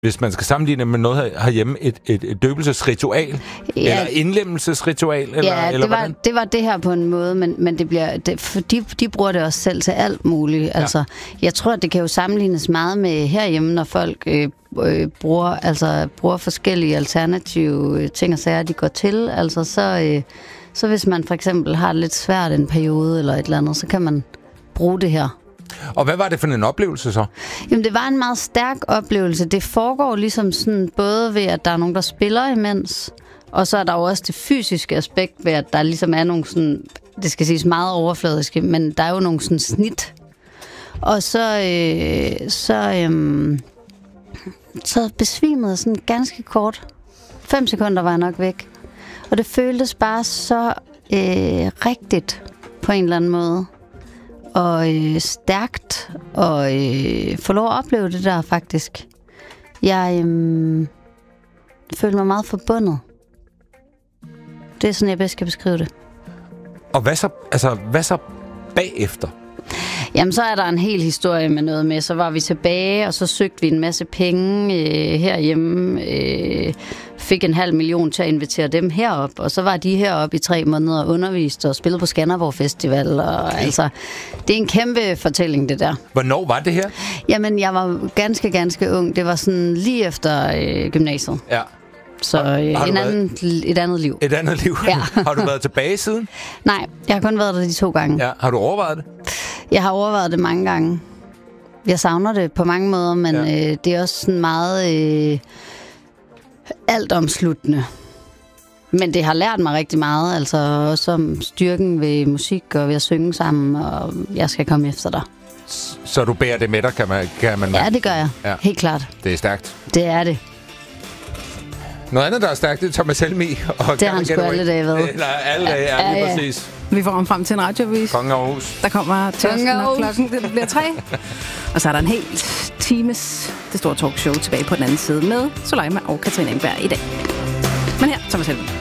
hvis man skal sammenligne med noget herhjemme, et døbelsesritual? Ja, eller indlemmelsesritual? Eller det var det her på en måde, men de bruger det også selv til alt muligt. Altså, jeg tror, det kan jo sammenlignes meget med herhjemme, når folk bruger forskellige alternative ting og sager, de går til. Altså, så hvis man for eksempel har det lidt svært en periode eller et eller andet, så kan man bruge det her. Og hvad var det for en oplevelse så? Jamen, det var en meget stærk oplevelse. Det foregår ligesom sådan, både ved, at der er nogen, der spiller imens, og så er der jo også det fysiske aspekt ved, at der ligesom er nogle sådan, det skal siges meget overfladiske, men der er jo nogle sådan snit. Og så besvimede jeg sådan ganske kort. 5 sekunder var jeg nok væk. Og det føltes bare så rigtigt på en eller anden måde. Og stærkt, og få lov at opleve det der, faktisk. Jeg følte mig meget forbundet. Det er sådan, jeg bedst kan beskrive det. Og hvad så bagefter? Jamen, så er der en hel historie med noget med. Så var vi tilbage, og så søgte vi en masse penge herhjemme. Fik 500.000 til at invitere dem herop, og så var de heroppe i 3 måneder og underviste og spillede på Skanderborg Festival. Og, altså, det er en kæmpe fortælling, det der. Hvornår var det her? Jamen, jeg var ganske ung. Det var sådan lige efter gymnasiet. Ja. Så et andet liv. Et andet liv? Ja. Har du været tilbage siden? Nej, jeg har kun været der de 2 gange. Ja. Har du overvejet det? Jeg har overvejet det mange gange. Jeg savner det på mange måder, men det er også sådan meget altomsluttende. Men det har lært mig rigtig meget, altså også om styrken ved musik og ved at synge sammen, og jeg skal komme efter dig. Så du bærer det med dig, kan man Ja, det gør jeg. Ja. Helt klart. Det er stærkt. Det er det. Noget andet, der er stærkt, det er Thomas Helmig. Og det har han sgu alle dage været. Eller alle dage, lige præcis. Vi får frem til en radiovis. Kongen af Aarhus. Der kommer tørsken, og klokken det bliver 3. Og så er der en hel times det store talkshow tilbage på den anden side med Soleima og Katrine Engberg i dag. Men her, Thomas Helmig.